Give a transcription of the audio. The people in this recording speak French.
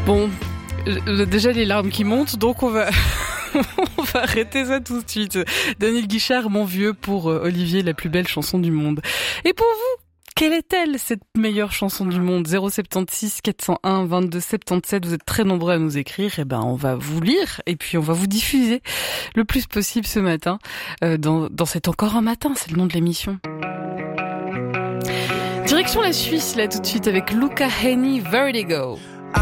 Bon, déjà les larmes qui montent, donc on va... On va arrêter ça tout de suite. Daniel Guichard, Mon vieux, pour Olivier, la plus belle chanson du monde. Et pour vous, quelle est-elle, cette meilleure chanson du monde? 076 401 22 77. Vous êtes très nombreux à nous écrire. Eh ben, on va vous lire et puis on va vous diffuser le plus possible ce matin. Dans cet Encore un matin, c'est le nom de l'émission. Direction la Suisse, là, tout de suite, avec Luca Hänni, Vertigo.